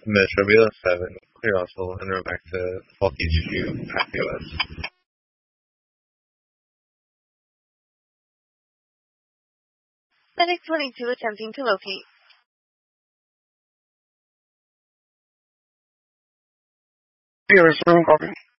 Metro B07, clear Oswald, and run back to Falk HQ at POS. Medic 22 attempting to locate. POS room, copy.